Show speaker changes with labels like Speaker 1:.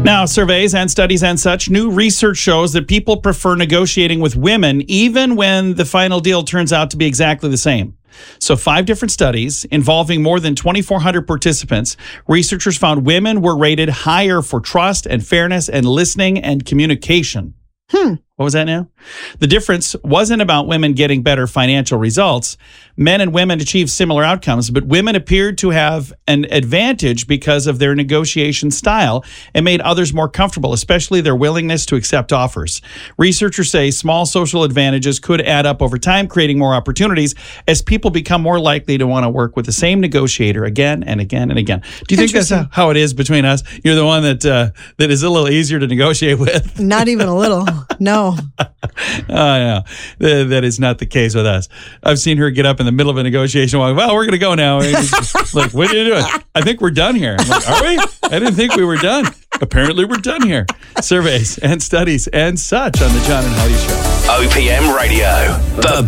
Speaker 1: Now, surveys and studies and such, new research shows that people prefer negotiating with women even when the final deal turns out to be exactly the same. So 5 different studies involving more than 2,400 participants, researchers found women were rated higher for trust and fairness and listening and communication. What was that now? The difference wasn't about women getting better financial results. Men and women achieved similar outcomes, but women appeared to have an advantage because of their negotiation style and made others more comfortable, especially their willingness to accept offers. Researchers say small social advantages could add up over time, creating more opportunities as people become more likely to want to work with the same negotiator again and again and again. Do you think that's how it is between us? You're the one that is a little easier to negotiate with?
Speaker 2: Not even a little. No.
Speaker 1: Yeah. That is not the case with us. I've seen her get up in the middle of a negotiation well, we're going to go now. Like, what are you doing? I think we're done here. I'm like, are we? I didn't think we were done. Apparently we're done here. Surveys and studies and such on the John and Heidi Show.
Speaker 3: OPM Radio. The